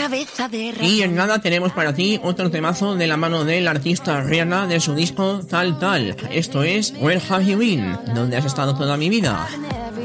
cabeza de ratón. Y en nada tenemos para ti otro temazo de la mano del artista Rihanna de su disco Tal Tal. Esto es Where Have You Been? ¿Dónde has estado toda mi vida?